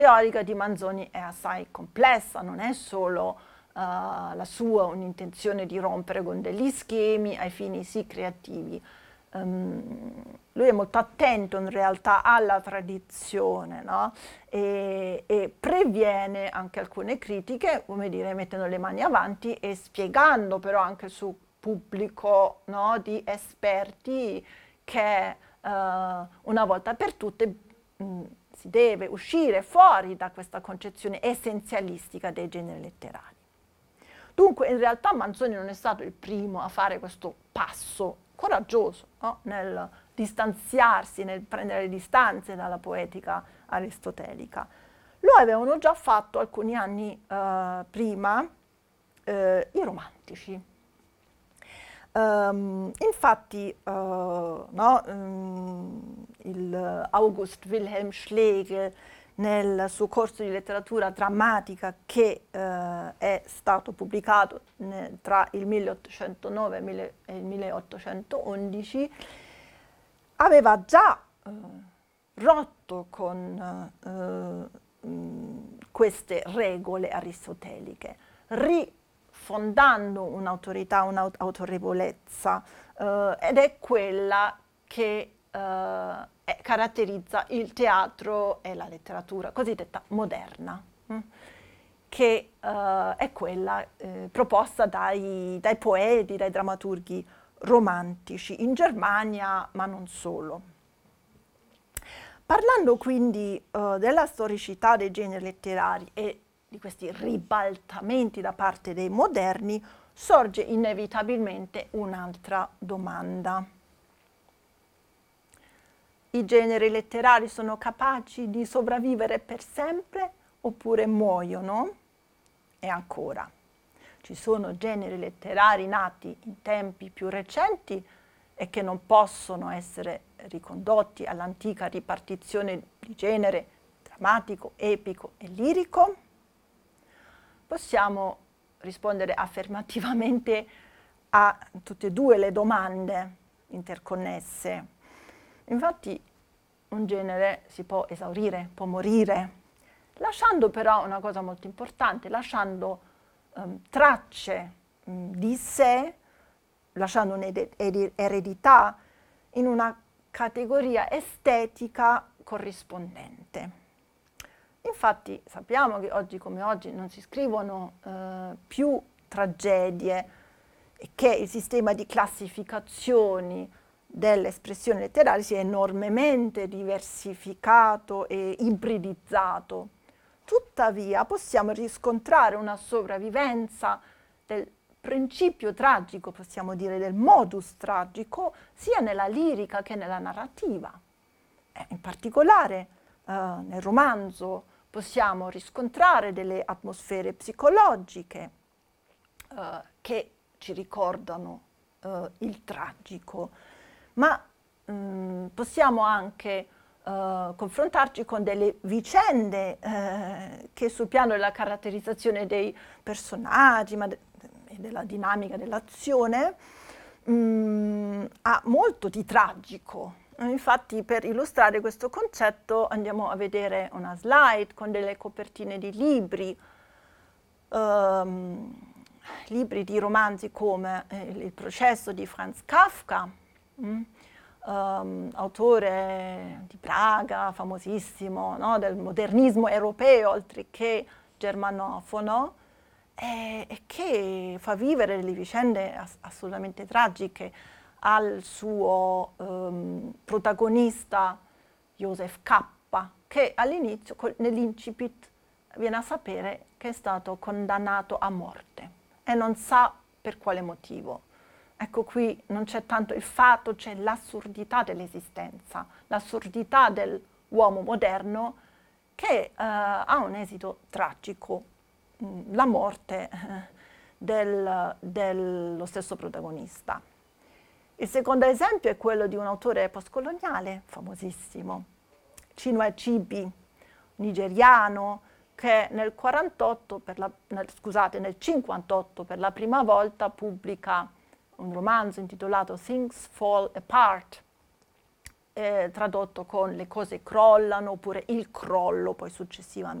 teorica di Manzoni è assai complessa, non è solo la sua un'intenzione di rompere con degli schemi ai fini sì creativi. Lui è molto attento in realtà alla tradizione, no? E previene anche alcune critiche, come dire, mettendo le mani avanti e spiegando però anche su pubblico, no, di esperti che una volta per tutte si deve uscire fuori da questa concezione essenzialistica dei generi letterari. Dunque in realtà Manzoni non è stato il primo a fare questo passo coraggioso, no? Nel distanziarsi, nel prendere le distanze dalla poetica aristotelica. Lo avevano già fatto alcuni anni prima i romantici. Infatti no, il August Wilhelm Schlegel nel suo corso di letteratura drammatica che è stato pubblicato tra il 1809 e il 1811 aveva già rotto con queste regole aristoteliche, fondando un'autorità, un'autorevolezza, ed è quella che caratterizza il teatro e la letteratura cosiddetta moderna, che è quella proposta dai poeti, dai drammaturghi romantici in Germania, ma non solo. Parlando quindi della storicità dei generi letterari e di questi ribaltamenti da parte dei moderni, sorge inevitabilmente un'altra domanda. I generi letterari sono capaci di sopravvivere per sempre oppure muoiono? E ancora, ci sono generi letterari nati in tempi più recenti e che non possono essere ricondotti all'antica ripartizione di genere drammatico, epico e lirico? Possiamo rispondere affermativamente a tutte e due le domande interconnesse. Infatti un genere si può esaurire, può morire, lasciando però una cosa molto importante, lasciando tracce di sé, lasciando un'eredità in una categoria estetica corrispondente. Infatti sappiamo che oggi come oggi non si scrivono più tragedie e che il sistema di classificazioni delle espressioni letterarie si è enormemente diversificato e ibridizzato. Tuttavia possiamo riscontrare una sopravvivenza del principio tragico, possiamo dire del modus tragico, sia nella lirica che nella narrativa. In particolare nel romanzo possiamo riscontrare delle atmosfere psicologiche che ci ricordano il tragico, ma possiamo anche confrontarci con delle vicende che sul piano della caratterizzazione dei personaggi e della dinamica dell'azione ha molto di tragico. Infatti per illustrare questo concetto andiamo a vedere una slide con delle copertine di libri, libri di romanzi come Il processo di Franz Kafka, autore di Praga, famosissimo, no? Del modernismo europeo oltre che germanofono, e che fa vivere delle vicende assolutamente tragiche al suo protagonista Joseph K, che all'inizio, nell'incipit, viene a sapere che è stato condannato a morte e non sa per quale motivo. Ecco, qui non c'è tanto il fatto, c'è l'assurdità dell'esistenza, l'assurdità dell'uomo moderno che ha un esito tragico, la morte dello stesso protagonista. Il secondo esempio è quello di un autore postcoloniale famosissimo, Chinua Achebe, nigeriano, che nel 58 per la prima volta pubblica un romanzo intitolato Things Fall Apart, tradotto con le cose crollano oppure il crollo poi successivamente.